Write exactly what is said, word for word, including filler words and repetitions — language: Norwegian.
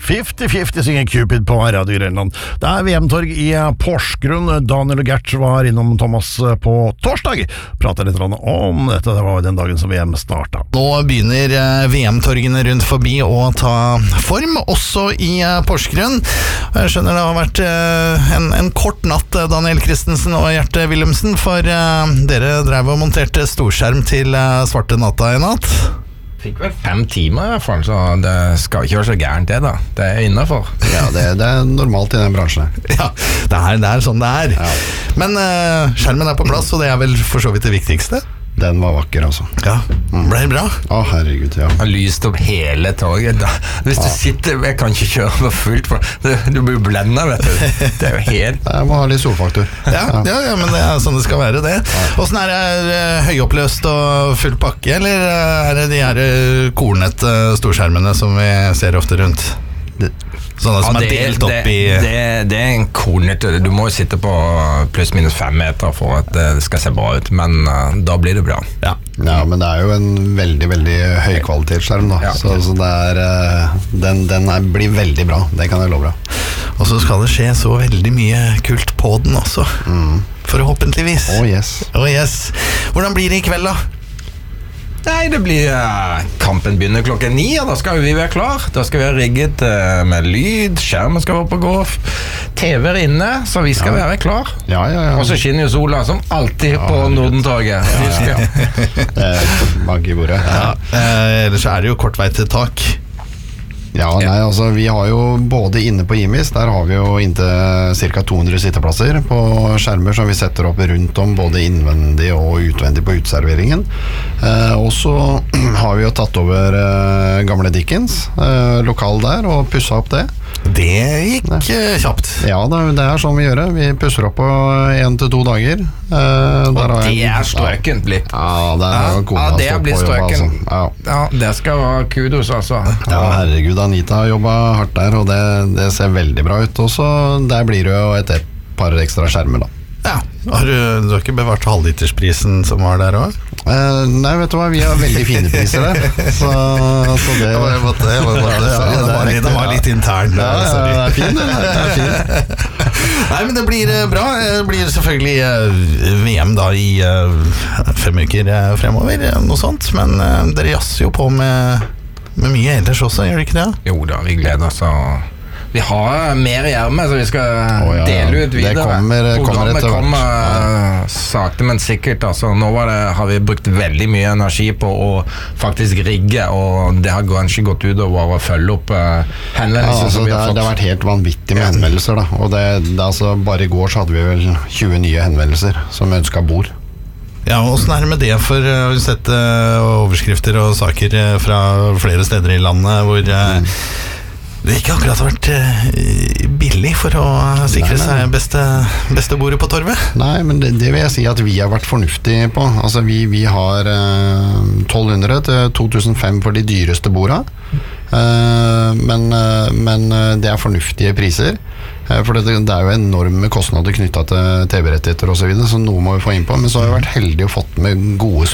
fifty fifty synger Cupid på Radio Grenland. Det er V M-torg i Porsgrunn. Daniel og Gert var innom Thomas på torsdag. Pratet litt om dette, det var den dagen som V M startet. Nå begynner V M-torgene rundt forbi å ta form, også i Porsgrunn. Jeg skjønner det har vært en, en kort natt, Daniel Christensen og Gjert Wilhelmsen, for dere drev og monterte storskjerm til svarte natta i natt. Fikk vel fem timer i hvert fall, så det skal ikke være så gærent det da. Det er innenfor. Ja, det, det er normalt i den bransjen. Ja, det er, det er sånn det er. Ja. Men uh, skjermen er på plass, og det er vel for så vidt det viktigste. Den var vakker, altså. Ja, ble det bra? Å, herregud, ja. Han lyste opp hele toget. Da. Hvis du ja. sitter, jeg kan ikke kjøre for fullt, for du, du blir blendet, vet du. Det er jo helt... Jeg må ha litt solfaktor. Ja, ja, ja, men det er sånn det skal være, det. Hvordan er det, høyoppløst og full pakke, eller er det de her kornete storskjermene som vi ser ofte rundt? Det, sånne som ja, det, er delt opp det, i det, det er en kornete. Du må jo sitte på pluss minus fem meter for at det skal se bra ut, men uh, da blir det bra. Ja. Ja, men det er jo en veldig, veldig høykvalitetsskjerm da, ja. så, så det er, uh, den, den er, blir veldig bra, det kan jeg love deg. Og så skal det skje så veldig mye kult på den også, mm. forhåpentligvis. Oh yes. Oh yes. Hvordan blir det i kveld da? Nei, det blir uh, kampen begynner klokken ni, og da skal vi være klar. Da skal vi være rigget uh, med lyd, skjermen skal være på gå, T V er inne, så vi skal ja. være klar. Ja, ja, ja. Og så skinner jo sola, som alltid ja, på Nordentorget. Ja, ja, ja. Det er mange i bordet. Ja. Eh, ellers er det jo kort vei til tak. Ja, nei, altså vi har jo både inne på Imis, der har vi jo inntil cirka to hundre sitteplasser på skjermer som vi setter opp rundt om, både innvendig og utvendig på uteserveringen. Eh, og så har vi jo tatt over eh, gamle Dickens, eh, lokal der, og pusset opp det. Det gikk Nei. kjapt. Ja, det, det er sånn vi gjør det. Vi pusser opp på en til to dager. Eh, og det en, er strøkent blitt. Ja, det er, ja, ja, det er blitt strøkent. Altså. Ja. Ja, det skal være kudos, altså. Ja, herregud, Anita har jobbet hardt der, og det, det ser veldig bra ut. Og så der blir det jo et par ekstra skjermer, da. Ja, har du, du har ikke bevart halvlitersprisen som var der også? Uh, nei, vet du hva, vi har veldig fine priser der. Så, så det var jeg måtte, jeg måtte, ja, ja, det, var litt, det var litt intern. Ja, ja, det er fint, det er fint. Nei, men det blir bra. Det blir selvfølgelig uh, V M da i uh, fem uker uh, fremover, noe sånt. Men uh, dere jasser jo på med, med mye ellers også, gjør det ikke det? Jo da, vi gleder oss å... Vi har mer i ermet, så vi skal oh, ja, dele ut videre. Det kommer, kommer Programmet kommer uh, sakte, men sikkert. Altså, nå var det, har vi brukt veldig mye energi på å faktisk rigge, og det har kanskje gått ut over å følge opp uh, henvendelser. Ja, altså, som vi har det, fått. Det har vært helt vanvittig med henvendelser. Da. Og det, det, altså, bare i går så hadde vi vel tjue nye henvendelser som ønsket bord. Ja, og hvordan er det med det? For uh, vi har sett uh, overskrifter og saker uh, fra flere steder i landet hvor... Uh, mm. Det ikke akkurat har vært uh, billig for å sikre nei, nei. seg beste, beste bordet på torvet. Nei, men det, det vil jeg si at vi har vært fornuftige på. Altså vi, vi har uh, tolv hundre til to tusen fem for de dyreste bordene. Uh, men, uh, men uh, det er fornuftige priser. Uh, for det, det er jo enorme kostnader knyttet til T V-rettigheter og så videre, så noe må vi få inn på. Men så har vi vært heldige og fått med gode